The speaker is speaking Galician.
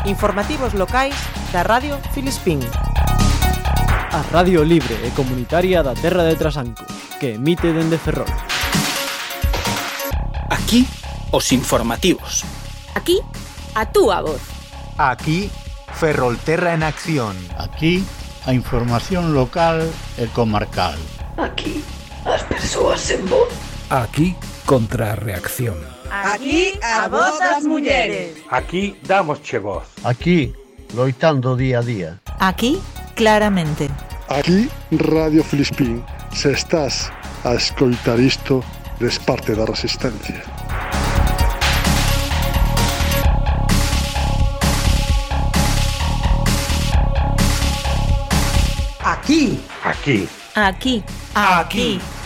Informativos locais da Radio Filispín. A radio libre e comunitaria da terra de Trasancos, que emite dende Ferrol. Aquí, os informativos. Aquí, a túa voz. Aquí, Ferrolterra en acción. Aquí, a información local e comarcal. Aquí, as persoas en voz. Aquí, Contrarreacción. Aquí, a voz das mulleres. Aquí, damosche voz. Aquí, loitando día a día. Aquí, claramente. Aquí, Radio Filispín. Se estás a escoitar isto, des parte da resistencia. Aquí. Aquí. Aquí. Aquí.